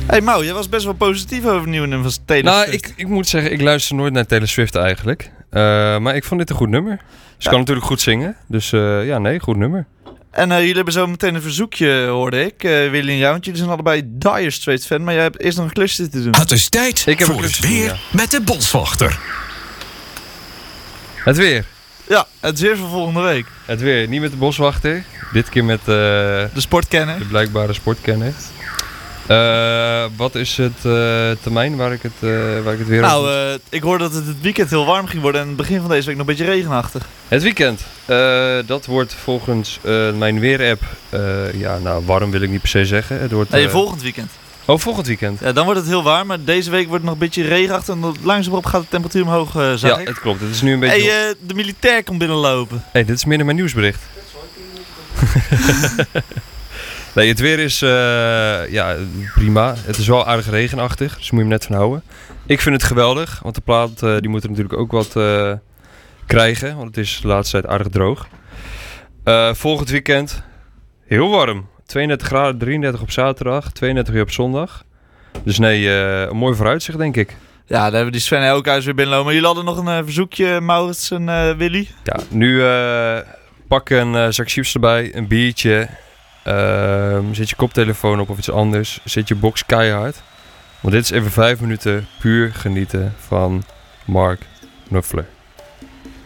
Hey Mau, jij was best wel positief over het nieuwe nummer van Taylor Swift. Nou, ik moet zeggen, ik luister nooit naar Taylor Swift eigenlijk. Maar ik vond dit een goed nummer. Ze kan natuurlijk goed zingen. Dus goed nummer. En jullie hebben zo meteen een verzoekje, hoorde ik. Willy en jou, want jullie zijn allebei Dire Straits fan. Maar jij hebt eerst nog een klusje te doen. Het is tijd voor het weer met de Boswachter. Het weer. Ja, het weer voor volgende week. Het weer, niet met de Boswachter. Dit keer met de sportkenner. De blijkbare sportkenner. Wat is het termijn waar ik het weer over... ik hoorde dat het weekend heel warm ging worden en het begin van deze week nog een beetje regenachtig. Het weekend, dat wordt volgens mijn weerapp, warm wil ik niet per se zeggen. Het wordt, volgend weekend. Oh, volgend weekend. Ja, dan wordt het heel warm, maar deze week wordt het nog een beetje regenachtig en langzamerhand gaat de temperatuur omhoog, zag ik. Ja, het klopt. Het is nu een beetje... de militair komt binnenlopen. Dit is meer mijn nieuwsbericht. Nee, het weer is prima. Het is wel aardig regenachtig, dus moet je hem net van houden. Ik vind het geweldig, want de plaat die moet er natuurlijk ook wat krijgen. Want het is de laatste tijd aardig droog. Volgend weekend, heel warm. 32 graden, 33 op zaterdag, 32 weer op zondag. Dus een mooi vooruitzicht, denk ik. Ja, daar hebben we die Sven en Elkhuis weer binnenlopen. Maar jullie hadden nog een verzoekje, Maurits en Willy. Ja, nu pak een zak chips erbij, een biertje. Zet je koptelefoon op of iets anders. Zet je box keihard. Want dit is even 5 minuten puur genieten van Mark Knopfler.